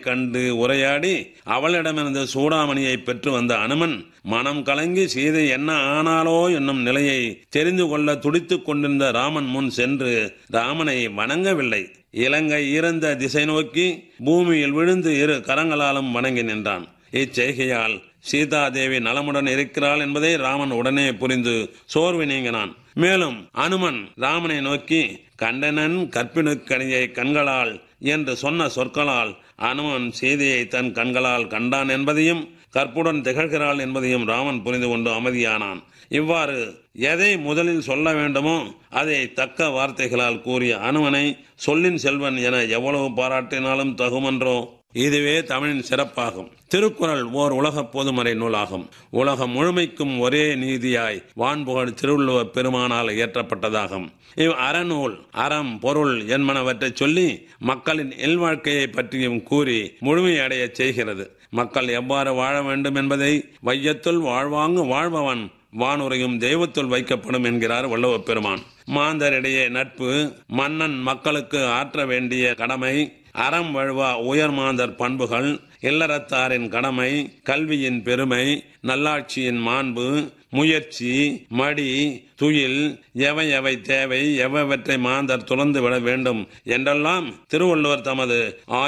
கண்டு உரையாடி அவளிடமிருந்து சூடாமணியை பெற்று வந்த அனுமன் மனம் கலங்கி சீதை என்ன ஆனாலோ என்னும் நிலையை தெரிந்து கொள்ள துடித்துக் கொண்டிருந்த ராமன் முன் சென்று ராமனை வணங்கவில்லை. இலங்கை இறந்த திசை நோக்கி பூமியில் விழுந்து இரு கரங்களாலும் வணங்கி நின்றான். இச்செய்கையால் சீதாதேவி நலமுடன் இருக்கிறாள் என்பதை ராமன் உடனே புரிந்து சோர்வு நீங்கினான். மேலும் அனுமன் ராமனை நோக்கி கண்டனன் கற்பினுக்கணியை கண்களால் என்று சொன்ன சொற்களால் அனுமன் சீதையை தன் கண்களால் கண்டான் என்பதையும் கற்புடன் திகழ்கிறாள் என்பதையும் ராமன் புரிந்து கொண்டு அமைதியானான். இவ்வாறு எதை முதலில் சொல்ல வேண்டுமோ அதை தக்க வார்த்தைகளால் கூறிய அனுமனை சொல்லின் செல்வன் என எவ்வளவு பாராட்டினாலும் தகுமன்றோ? இதுவே தமிழின் சிறப்பாகும். திருக்குறள் ஓர் உலக பொதுமறை நூலாகும். உலகம் முழுமைக்கும் ஒரே நீதியாய் வான்புகழ் திருவள்ளுவர் பெருமானால் இயற்றப்பட்டதாகும். இவ் அறநூல் அறம் பொருள் என்பனவற்றை சொல்லி மக்களின் இல்வாழ்க்கையை பற்றியும் கூறி முழுமையடைய செய்கிறது. மக்கள் எவ்வாறு வாழ வேண்டும் என்பதை வையத்துள் வாழ்வாங்கு வாழ்பவன் வானுரையும் தெய்வத்துள் வைக்கப்படும் என்கிறார் வள்ளுவப் பெருமான். மாந்தரிடையே நட்பு, மன்னன் மக்களுக்கு ஆற்ற வேண்டிய கடமை, அறம் வழுவா உயர் மாந்தர் பண்புகள், இல்லறத்தாரின் கடமை, கல்வியின் பெருமை, நல்லாட்சியின் மாண்பு, முயற்சி, மடி, துயில், எவை எவை தேவை, எவற்றை மாந்தர் துறந்து விட வேண்டும் என்றெல்லாம் திருவள்ளுவர் தமது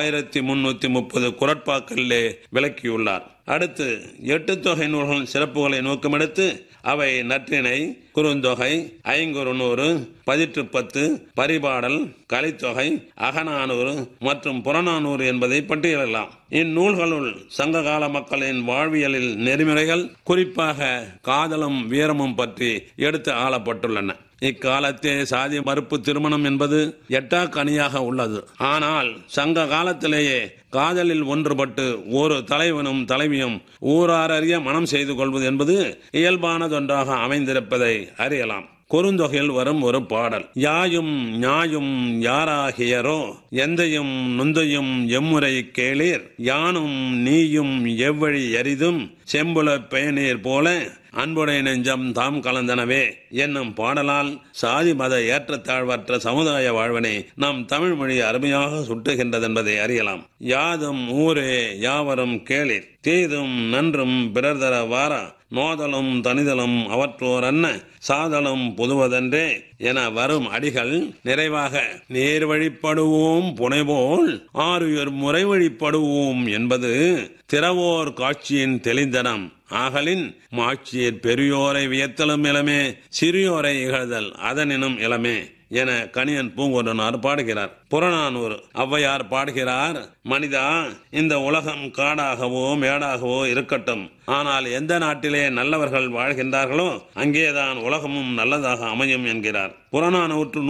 1330 குறட்பாக்களிலே விளக்கியுள்ளார். அடுத்து 8 தொகை நூல்களின் சிறப்புகளை நோக்கமெடுத்து அவை நற்றிணை, குறுந்தொகை, ஐங்குறுநூறு, பதிற்று 10, பரிபாடல், கலித்தொகை, அகநானூறு மற்றும் புறநானூறு என்பதை பட்டியலிடலாம். இந்நூல்களுள் சங்ககால மக்களின் வாழ்வியலில் நெறிமுறைகள், குறிப்பாக காதலும் வீரமும் பற்றி எடுத்து ஆளப்பட்டுள்ளன. இக்காலத்தே சாதி மறுப்பு திருமணம் என்பது எட்டாக்கனியாக உள்ளது. ஆனால் சங்க காலத்திலேயே காதலில் ஒன்றுபட்டு ஒரு தலைவனும் தலைவியும் ஊராரறிய மனம் செய்து கொள்வது என்பது இயல்பானதொன்றாக அமைந்திருப்பதை அறியலாம். குறுந்தொகையில் வரும் ஒரு பாடல்: யாயும் ஞாயும் யாராகியரோ எந்தையும் நுந்தையும் எம்முறை கேளீர், யானும் நீயும் எவ்வழி எரிதும் செம்புல பயனீர் போல அன்புடைய நெஞ்சம் தாம் கலந்தனவே என்னும் பாடலால் சாதி மத ஏற்றத்தாழ்வற்ற சமுதாய வாழ்வனை நம் தமிழ் மொழி அருமையாக சுட்டுகின்றது என்பதை அறியலாம். யாதும் ஊரே யாவரும் கேளீர், தீதும் நன்றும் பிறர் தர வாரா, நோதலும் தனிதலும் அவற்றோர் அன்ன சாதலும் புதுவதென்றே என வரும் அடிகள் நிறைவாக நேர் வழிப்படுவோம் புனைவோல் ஆறுயர் முறை வழிப்படுவோம் என்பது திறவோர் காட்சியின் தெளிந்தனம் ஆகலின் மாட்சியர் பெரியோரை வியத்தலும் இளமே, சிறியோரை இகழ்தல் அதனினும் இளமே என கணியன் பூங்குன்றனார் பாடுகிறார். புறநானூறு ஔவையார் பாடுகிறார்: மனிதா, இந்த உலகம் காடாகவோ மேடாகவோ இருக்கட்டும், ஆனால் எந்த நாட்டிலே நல்லவர்கள் வாழ்கின்றார்களோ அங்கேதான் உலகமும் நல்லதாக அமையும் என்கிறார். புறநானூற்று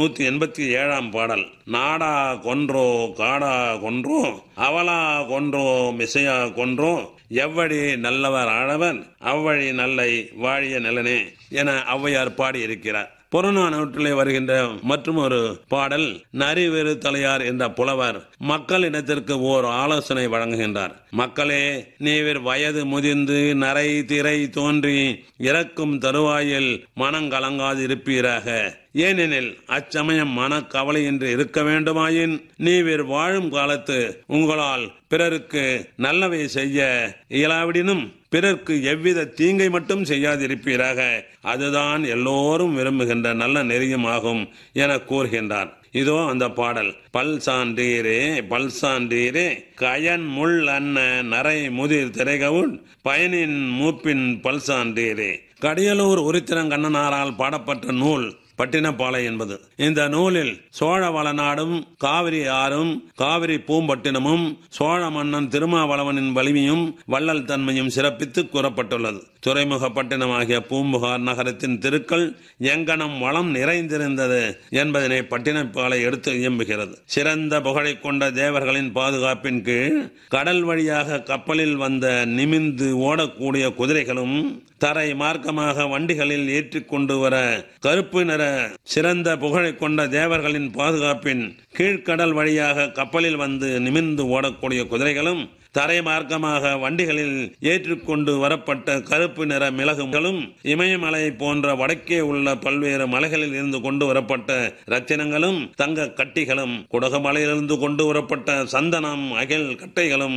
187 பாடல்: நாடா கொன்றோ காடா கொன்றோ அவலா கொன்றோ மிசையா கொன்றோ எவ்வழி நல்லவர் ஆழவர் அவ்வழி நல்லை வாழிய நிலனே என ஔவையார் பாடியிருக்கிறார். புறநானூற்றிலே வருகின்ற மற்றும் ஒரு பாடல் நரிவெறு தலையார் என்ற புலவர் மக்களிடத்திற்கு ஓர் ஆலோசனை வழங்குகின்றார். மக்களே, நீவிர் வயது முதிர்ந்து நரை திரை தோன்றி இறக்கும் தருவாயில் மனங்கலங்காது இருப்பீராக. ஏனெனில் அச்சமயம் மனக்கவலையின்றி இருக்க வேண்டுமாயின் நீவிர் வாழும் காலத்து உங்களால் பிறருக்கு நல்லவை செய்ய இயலாவிடினும் பிறர்க்கு எவ்வித தீங்கை மட்டும் செய்யாதிருப்பீராக. அதுதான் எல்லோரும் விரும்புகின்ற நல்ல நெறியும் ஆகும் என கூறுகின்றார். இதோ அந்த பாடல்: பல் சான்றீரே பல் சான்றீரே கயன் முள் அன்ன நரை முதிர் திரைகவுள் பயனின் மூப்பின் பல் சான்றீரே. கடியலூர் உரித்திரங்கண்ணனாரால் பாடப்பட்ட நூல் பட்டினப்பாலை என்பது. இந்த நூலில் சோழ வளநாடும் காவிரி ஆறும் காவிரி பூம்பட்டினமும் சோழ மன்னன் திருமாவளவனின் வலிமையும் வள்ளல் தன்மையும் சிறப்பித்து கூறப்பட்டுள்ளது. துறைமுக பட்டினமாகிய பூம்புகார் நகரத்தின் தெருக்கள் எங்கனம் வளம் நிறைந்திருந்தது என்பதனை பட்டினப்பாலை எடுத்து இயம்புகிறது. சிறந்த புகழை கொண்ட தேவர்களின் பாதுகாப்பின் கீழ் கடல் வழியாக கப்பலில் வந்த நிமிர்ந்து ஓடக்கூடிய குதிரைகளும் தரை மார்க்கமாக வண்டிகளில் ஏற்றிக்கொண்டு வர கருப்பு நிற சிறந்த புகழை கொண்ட தேவர்களின் பாதுகாப்பின் கீழ்கடல் வழியாக கப்பலில் வந்து நிமிர்ந்து ஓடக்கூடிய குதிரைகளும் தரை மார்க்கமாக வண்டிகளில் ஏற்றிக்கொண்டு வரப்பட்ட கருப்பு நிற மிளகுகளும் இமயமலை போன்ற வடக்கே உள்ள பல்வேறு மலைகளில் இருந்து கொண்டு வரப்பட்ட ரத்தினங்களும் தங்க கட்டிகளும் குடகு மலையிலிருந்து கொண்டு வரப்பட்ட சந்தனம் அகில் கட்டைகளும்